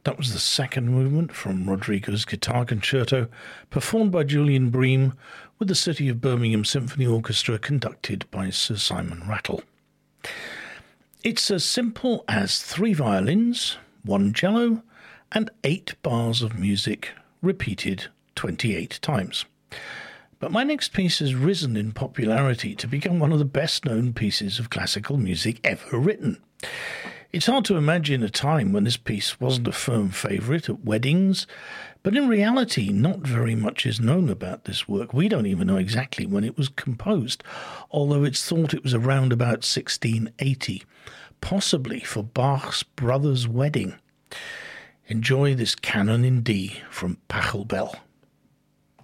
That was the second movement from Rodrigo's Guitar Concerto, performed by Julian Bream with the City of Birmingham Symphony Orchestra, conducted by Sir Simon Rattle. It's as simple as 3 violins, 1 cello, and 8 bars of music, repeated 28 times. But my next piece has risen in popularity to become one of the best-known pieces of classical music ever written. It's hard to imagine a time when this piece wasn't a firm favourite at weddings, but in reality not very much is known about this work. We don't even know exactly when it was composed, although it's thought it was around about 1680, possibly for Bach's brother's wedding. Enjoy this canon in D from Pachelbel.